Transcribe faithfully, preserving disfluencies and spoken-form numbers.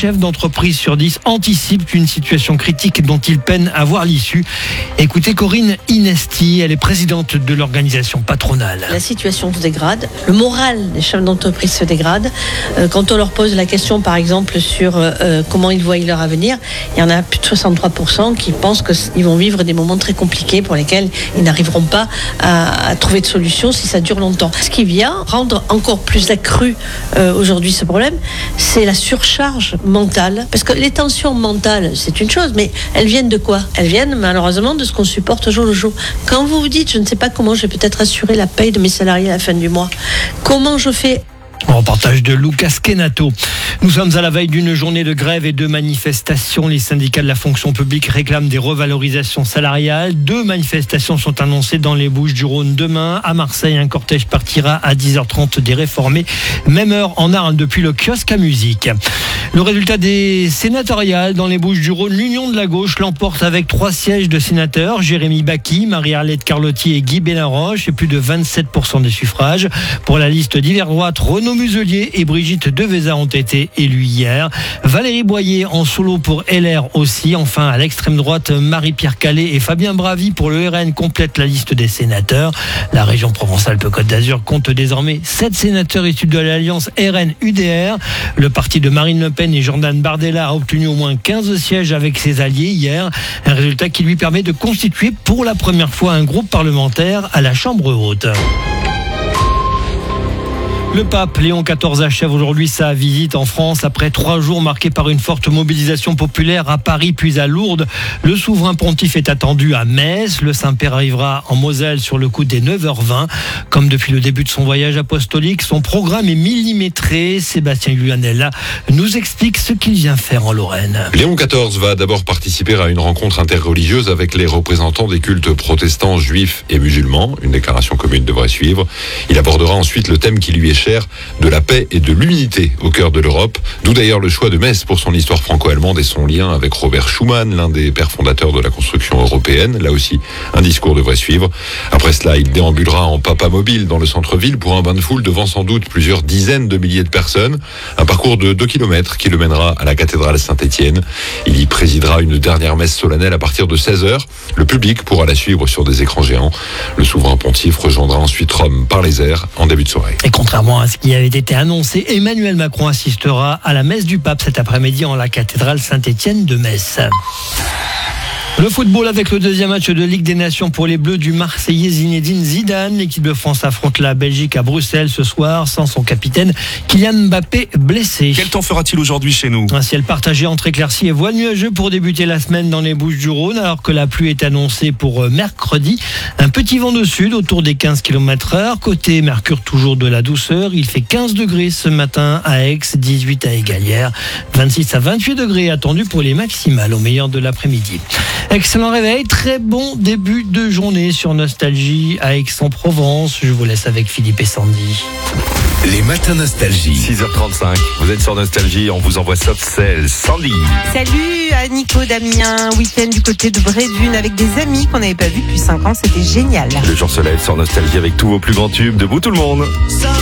chefs d'entreprise sur dix anticipent une situation critique dont ils peinent à voir l'issue. Écoutez Corinne Inesti, elle est présidente de l'organisation patronale. La situation se dégrade, le moral des chefs d'entreprise se dégrade. Euh, quand on leur pose la question, par exemple, sur euh, comment ils voient leur avenir, il y en a plus de soixante-trois pour cent qui pensent qu'ils vont vivre des moments très compliqués pour lesquels ils n'arriveront pas à, à trouver de solution si ça dure longtemps. Ce qui vient rendre encore plus accru euh, aujourd'hui ce problème, c'est la surcharge mentale. Parce que les tensions mentales, c'est une chose, mais elles viennent de quoi ? Elles viennent malheureusement de ce qu'on supporte au jour le jour. Quand vous vous dites, je ne sais pas comment je vais peut-être assurer la paye de mes salariés à la fin du mois, comment je fais ? Reportage de Lucas Kenato. Nous sommes à la veille d'une journée de grève et de manifestations. Les syndicats de la fonction publique réclament des revalorisations salariales. Deux manifestations sont annoncées dans les Bouches-du-Rhône demain. À Marseille, un cortège partira à dix heures trente des Réformés. Même heure en Arles depuis le kiosque à musique. Le résultat des sénatoriales dans les Bouches-du-Rhône, l'Union de la gauche l'emporte avec trois sièges de sénateurs. Jérémy Bacchi, Marie-Arlette Carlotti et Guy Benaroche et plus de vingt-sept pour cent des suffrages. Pour la liste d'hiver droite, Renaud Muselier et Brigitte Deveza ont été élus hier. Valérie Boyer en solo pour L R aussi. Enfin, à l'extrême droite, Marie-Pierre Calais et Fabien Bravy pour le R N complètent la liste des sénateurs. La région Provence-Alpes-Côte d'Azur compte désormais sept sénateurs issus de l'alliance R N U D R. Le parti de Marine Le Pen et Jordan Bardella a obtenu au moins quinze sièges avec ses alliés hier. Un résultat qui lui permet de constituer pour la première fois un groupe parlementaire à la Chambre haute. Le pape Léon quatorze achève aujourd'hui sa visite en France après trois jours marqués par une forte mobilisation populaire à Paris puis à Lourdes. Le souverain pontife est attendu à Metz. Le Saint-Père arrivera en Moselle sur le coup des neuf heures vingt. Comme depuis le début de son voyage apostolique, son programme est millimétré. Sébastien Luanella nous explique ce qu'il vient faire en Lorraine. Léon quatorze va d'abord participer à une rencontre interreligieuse avec les représentants des cultes protestants, juifs et musulmans. Une déclaration commune devrait suivre. Il abordera ensuite le thème qui lui est de la paix et de l'unité au cœur de l'Europe. D'où d'ailleurs le choix de Metz pour son histoire franco-allemande et son lien avec Robert Schuman, l'un des pères fondateurs de la construction européenne. Là aussi, un discours devrait suivre. Après cela, il déambulera en papa mobile dans le centre-ville pour un bain de foule devant sans doute plusieurs dizaines de milliers de personnes. Un parcours de deux kilomètres qui le mènera à la cathédrale Saint-Étienne. Il y présidera une dernière messe solennelle à partir de seize heures. Le public pourra la suivre sur des écrans géants. Le souverain pontife rejoindra ensuite Rome par les airs en début de soirée. Et contrairement à ce qui avait été annoncé, Emmanuel Macron assistera à la messe du pape cet après-midi en la cathédrale Saint-Étienne de Metz. Le football avec le deuxième match de Ligue des Nations pour les Bleus du Marseillais Zinedine Zidane. L'équipe de France affronte la Belgique à Bruxelles ce soir sans son capitaine Kylian Mbappé blessé. Quel temps fera-t-il aujourd'hui chez nous ? Un ciel partagé entre éclaircies et voiles nuageux pour débuter la semaine dans les Bouches-du-Rhône alors que la pluie est annoncée pour mercredi. Un petit vent de sud autour des quinze kilomètres heure. Côté Mercure, toujours de la douceur. Il fait quinze degrés ce matin à Aix, dix-huit à Égalière, vingt-six à vingt-huit degrés attendus pour les maximales au meilleur de l'après-midi. Excellent réveil, très bon début de journée sur Nostalgie à Aix-en-Provence. Je vous laisse avec Philippe et Sandy. Les matins Nostalgie. six heures trente-cinq, vous êtes sur Nostalgie, on vous envoie Soft Cell, Sandy. Salut à Nico, Damien, week-end du côté de Brédune avec des amis qu'on n'avait pas vus depuis cinq ans, c'était génial. Le jour se lève sur Nostalgie avec tous vos plus grands tubes, debout tout le monde.